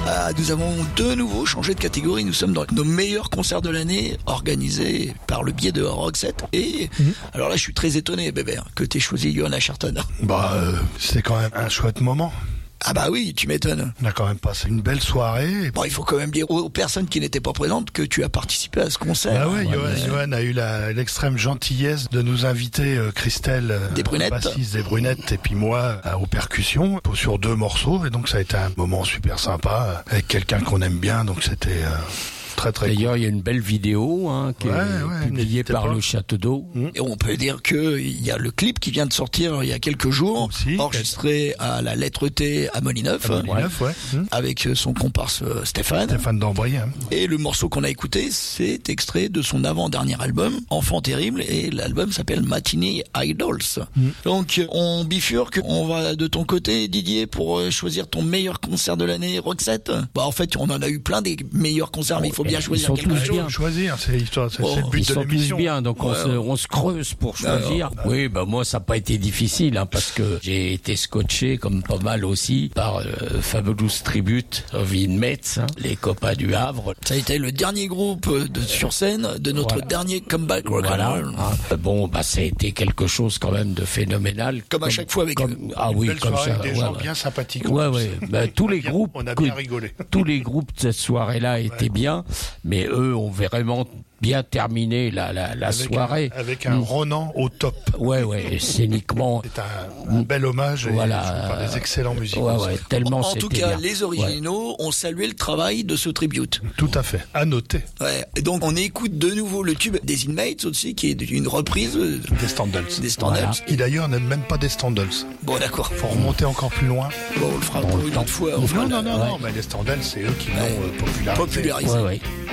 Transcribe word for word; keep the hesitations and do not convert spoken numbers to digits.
Ah, nous avons de nouveau changé de catégorie. Nous sommes dans nos meilleurs concerts de l'année organisés par le biais de Roxette. Et mmh. alors là, je suis très étonné, Bébert, que t'aies choisi Johann Ascherton. Bah, euh, c'est quand même un chouette moment. Ah bah oui, tu m'étonnes. On a quand même passé une belle soirée. Bon, il faut quand même dire aux personnes qui n'étaient pas présentes que tu as participé à ce concert. Ah ouais, ouais Johann, mais... Johann a eu la, l'extrême gentillesse de nous inviter euh, Christelle, euh, des brunettes, bassiste des brunettes, et puis moi euh, aux percussions sur deux morceaux. Et donc ça a été un moment super sympa euh, avec quelqu'un qu'on aime bien. Donc c'était euh, très très. D'ailleurs, cool. Il y a une belle vidéo hein, qui ouais, est ouais, publiée par pas. le Château d'Eau. Mmh. Et on peut dire que il y a le clip qui vient de sortir il y a quelques jours, aussi, enregistré à la Lettre T à Molineux, à Molineux ouais. mmh. avec son comparse Stéphane. Stéphane Dambry. Hein. Et le morceau qu'on a écouté, c'est extrait de son avant-dernier album, Enfant Terrible, et l'album s'appelle Matinee Idols. Mmh. Donc on bifurque, on va de ton côté, Didier, pour choisir ton meilleur concert de l'année, Roxette. Bah en fait, on en a eu plein des meilleurs concerts, mais il faut bien choisir quelque chose. Bien. Choisir, c'est l'histoire, c'est, oh, c'est le but ils de sont l'émission. Tous bien, donc ouais, on, se, on se creuse pour choisir. Alors, oui, bah moi ça n'a pas été difficile, hein, parce que j'ai été scotché, comme pas mal aussi, par euh, Fabulous Tribute of Inmates, hein, les copains du Havre. Ça a été le dernier groupe de, sur scène de notre voilà. dernier comeback rock'n'roll. Voilà, hein. Bon, bah ça a été quelque chose quand même de phénoménal. Comme, comme à chaque fois avec comme, eux. Ah Une oui, belle comme soirée ça. Avec des ouais, gens ouais. bien sympathiques. Ouais, ouais. Bah, tous les bien, groupes, on a bien rigolé. Tous les groupes de cette soirée-là étaient ouais. bien, mais eux ont vraiment bien terminé la, la, la avec soirée. Un, avec un mmh. Ronan au top. Ouais, ouais, scéniquement. C'est un, un bel hommage voilà. et par des excellents musiciens. Ouais, ouais, tellement en tout cas, bien. les originaux ouais. ont salué le travail de ce tribute. Tout à fait, à noter. Ouais. Et donc on écoute de nouveau le tube des Inmates aussi, qui est une reprise des Standards. Des Standards. Voilà. Qui d'ailleurs n'est même pas des Standards. Bon, d'accord. Faut remonter encore plus loin. Bon, on le fera pour une autre fois. Non, non, non, non, mais les Standards, c'est eux qui l'ont ouais. euh, popularisé. popularisé. Ouais, ouais.